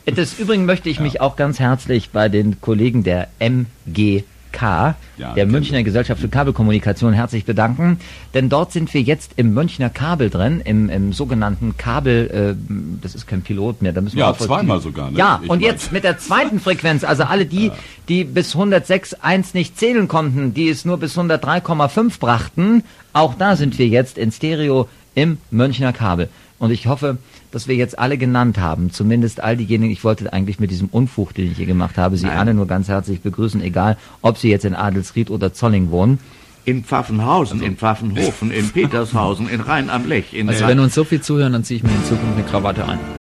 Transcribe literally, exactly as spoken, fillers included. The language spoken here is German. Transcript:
Des Übrigen möchte ich mich ja. auch ganz herzlich bei den Kollegen der M G K, ja, der Münchner ich. Gesellschaft für Kabelkommunikation, herzlich bedanken, denn dort sind wir jetzt im Münchner Kabel drin, im, im sogenannten Kabel, äh, das ist kein Pilot mehr, da müssen wir ja, zweimal sogar. Ne? Ja, ich und mein. jetzt mit der zweiten Frequenz, also alle die, ja. die bis hundertsechs Komma eins nicht zählen konnten, die es nur bis hundertdrei Komma fünf brachten, auch da sind wir jetzt in Stereo im Münchner Kabel. Und ich hoffe, dass wir jetzt alle genannt haben, zumindest all diejenigen, ich wollte eigentlich mit diesem Unfug, den ich hier gemacht habe, Sie Nein. alle nur ganz herzlich begrüßen, egal ob Sie jetzt in Adelsried oder Zolling wohnen. In Pfaffenhausen, in Pfaffenhofen, in Petershausen, in Rhein am Lech. In also wenn uns so viel zuhören, dann ziehe ich mir in Zukunft eine Krawatte ein.